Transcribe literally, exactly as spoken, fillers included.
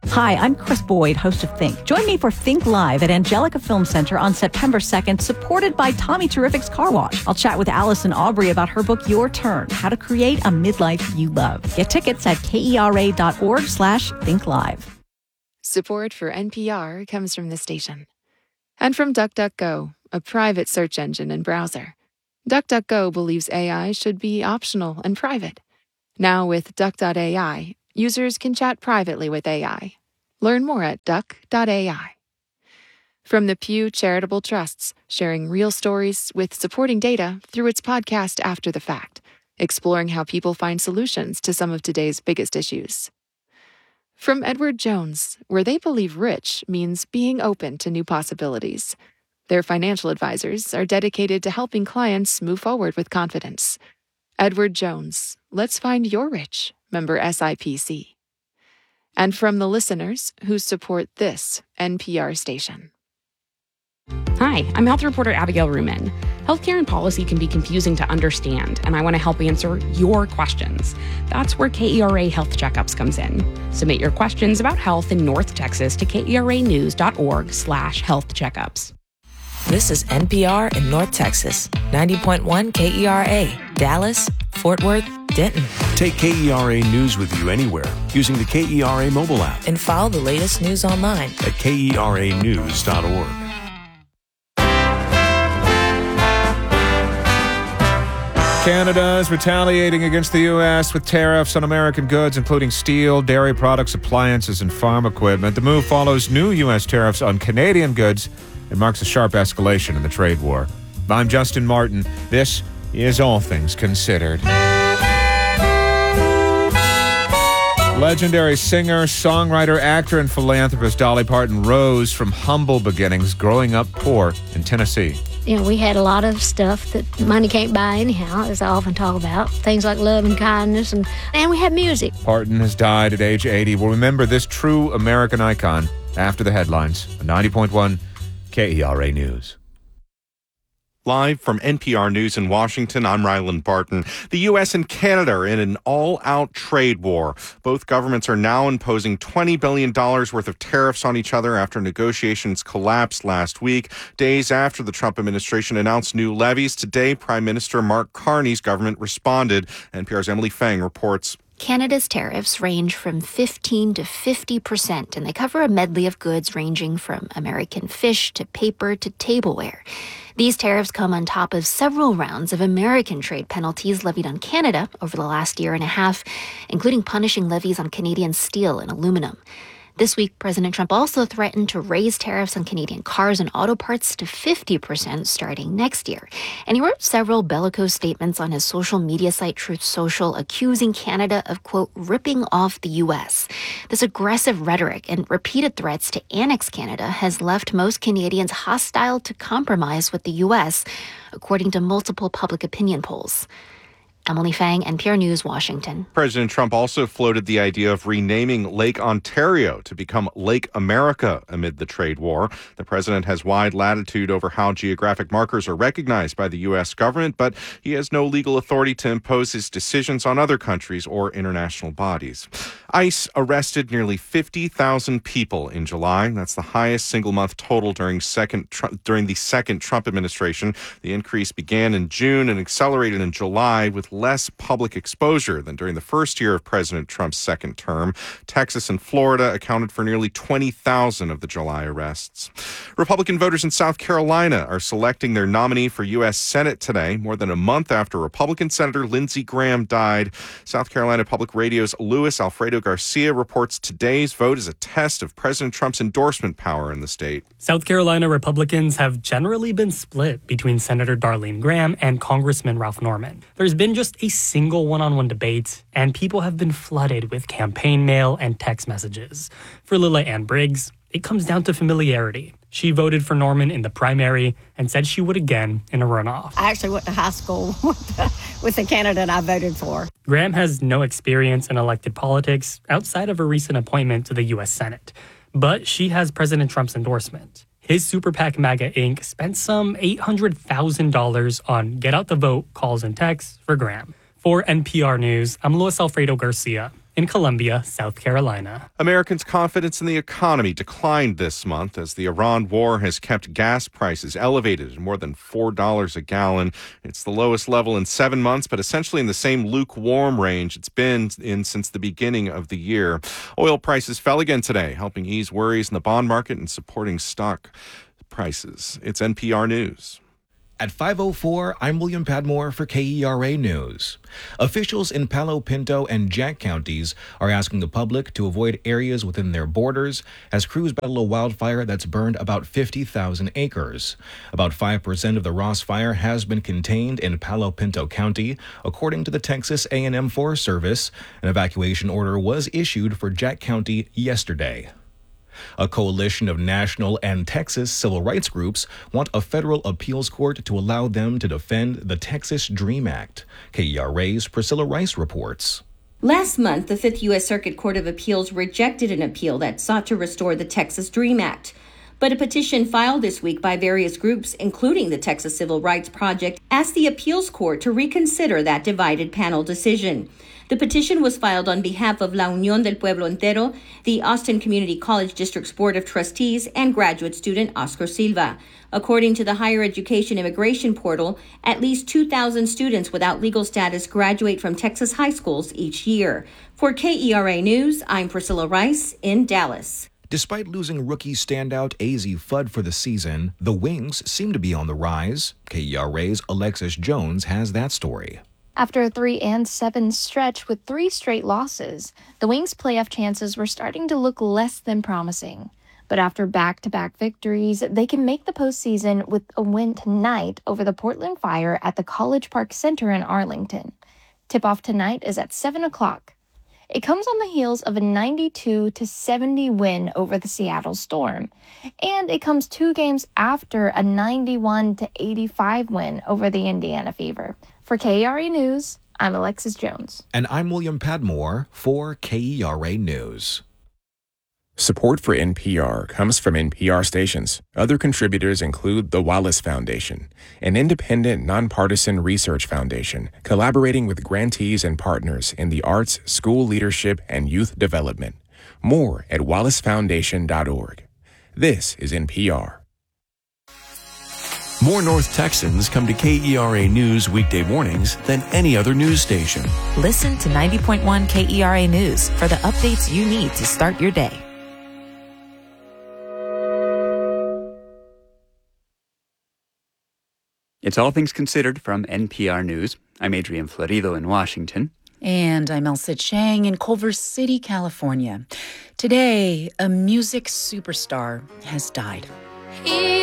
Hi, I'm Chris Boyd, host of Think. Join me for Think Live at Angelica Film Center on September second, supported by Tommy Terrific's Car Wash. I'll chat with Allison Aubrey about her book, Your Turn, How to Create a Midlife You Love. Get tickets at kera.org slash Think Live. Support for N P R comes from the station. And from DuckDuckGo, a private search engine and browser. DuckDuckGo believes A I should be optional and private. Now with Duck dot A I, users can chat privately with A I. Learn more at duck dot A I. From the Pew Charitable Trusts, sharing real stories with supporting data through its podcast After the Fact, exploring how people find solutions to some of today's biggest issues. From Edward Jones, where they believe rich means being open to new possibilities. Their financial advisors are dedicated to helping clients move forward with confidence. Edward Jones, let's find your rich, member S I P C. And from the listeners who support this N P R station. Hi, I'm health reporter Abigail Ruman. Healthcare and policy can be confusing to understand, and I want to help answer your questions. That's where K E R A Health Checkups comes in. Submit your questions about health in North Texas to keranews.org slash health checkups. This is N P R in North Texas, ninety point one K E R A, Dallas, Fort Worth, Denton. Take K E R A News with you anywhere using the K E R A mobile app. And follow the latest news online at K E R A news dot org. Canada is retaliating against the U S with tariffs on American goods, including steel, dairy products, appliances, and farm equipment. The move follows new U S tariffs on Canadian goods and marks a sharp escalation in the trade war. I'm Justin Martin. This is All Things Considered. Legendary singer, songwriter, actor, and philanthropist Dolly Parton rose from humble beginnings growing up poor in Tennessee. You know, we had a lot of stuff that money can't buy anyhow, as I often talk about. Things like love and kindness, and, and we had music. Parton has died at age eighty. We'll remember this true American icon after the headlines on ninety point one K E R A News. Live from N P R News in Washington, I'm Ryland Barton. The U S and Canada are in an all-out trade war. Both governments are now imposing twenty billion dollars worth of tariffs on each other after negotiations collapsed last week. Days after the Trump administration announced new levies, today Prime Minister Mark Carney's government responded. N P R's Emily Fang reports. Canada's tariffs range from fifteen to fifty percent, and they cover a medley of goods ranging from American fish to paper to tableware. These tariffs come on top of several rounds of American trade penalties levied on Canada over the last year and a half, including punishing levies on Canadian steel and aluminum. This week, President Trump also threatened to raise tariffs on Canadian cars and auto parts to fifty percent starting next year. And he wrote several bellicose statements on his social media site, Truth Social, accusing Canada of, quote, ripping off the U S. This aggressive rhetoric and repeated threats to annex Canada has left most Canadians hostile to compromise with the U S, according to multiple public opinion polls. Emily Fang, N P R News, Washington. President Trump also floated the idea of renaming Lake Ontario to become Lake America amid the trade war. The president has wide latitude over how geographic markers are recognized by the U S government, but he has no legal authority to impose his decisions on other countries or international bodies. ICE arrested nearly fifty thousand people in July. That's the highest single-month total during second during the second Trump administration. The increase began in June and accelerated in July with less public exposure than during the first year of President Trump's second term. Texas and Florida accounted for nearly twenty thousand of the July arrests. Republican voters in South Carolina are selecting their nominee for U S Senate today, more than a month after Republican Senator Lindsey Graham died. South Carolina Public Radio's Luis Alfredo Garcia reports today's vote is a test of President Trump's endorsement power in the state. South Carolina Republicans have generally been split between Senator Darlene Graham and Congressman Ralph Norman. There's been just a single one-on-one debate, and people have been flooded with campaign mail and text messages. For Lila Ann Briggs, it comes down to familiarity. She voted for Norman in the primary and said she would again in a runoff. I actually went to high school with the, with the candidate I voted for. Graham has no experience in elected politics outside of a recent appointment to the U S Senate, but she has President Trump's endorsement. His Super PAC MAGA Incorporated spent some eight hundred thousand dollars on get out the vote calls and texts for Graham. For N P R News, I'm Luis Alfredo Garcia in Columbia, South Carolina. Americans' confidence in the economy declined this month as the Iran war has kept gas prices elevated at more than four dollars a gallon. It's the lowest level in seven months, but essentially in the same lukewarm range it's been in since the beginning of the year. Oil prices fell again today, helping ease worries in the bond market and supporting stock prices. It's N P R News. At five oh four, I'm William Padmore for K E R A News. Officials in Palo Pinto and Jack counties are asking the public to avoid areas within their borders as crews battle a wildfire that's burned about fifty thousand acres. About five percent of the Ross Fire has been contained in Palo Pinto County, according to the Texas A and M Forest Service. An evacuation order was issued for Jack County yesterday. A coalition of national and Texas civil rights groups want a federal appeals court to allow them to defend the Texas DREAM Act. K E R A's Priscilla Rice reports. Last month, the Fifth U S Circuit Court of Appeals rejected an appeal that sought to restore the Texas DREAM Act. But a petition filed this week by various groups, including the Texas Civil Rights Project, asked the appeals court to reconsider that divided panel decision. The petition was filed on behalf of La Unión del Pueblo Entero, the Austin Community College District's Board of Trustees, and graduate student Oscar Silva. According to the Higher Education Immigration Portal, at least two thousand students without legal status graduate from Texas high schools each year. For K E R A News, I'm Priscilla Rice in Dallas. Despite losing rookie standout Azzi Fudd for the season, the Wings seem to be on the rise. K E R A's Alexis Jones has that story. After a three and seven stretch with three straight losses, the Wings' playoff chances were starting to look less than promising. But after back-to-back victories, they can make the postseason with a win tonight over the Portland Fire at the College Park Center in Arlington. Tip-off tonight is at seven o'clock. It comes on the heels of a ninety-two to seventy win over the Seattle Storm, and it comes two games after a ninety-one to eighty-five win over the Indiana Fever. For K E R A News, I'm Alexis Jones. And I'm William Padmore for K E R A News. Support for N P R comes from N P R stations. Other contributors include the Wallace Foundation, an independent, nonpartisan research foundation collaborating with grantees and partners in the arts, school leadership, and youth development. More at wallace foundation dot org. This is N P R. More North Texans come to K E R A News weekday mornings than any other news station. Listen to ninety point one K E R A News for the updates you need to start your day. It's All Things Considered from N P R News. I'm Adrian Florido in Washington. And I'm Elsa Chang in Culver City, California. Today, a music superstar has died.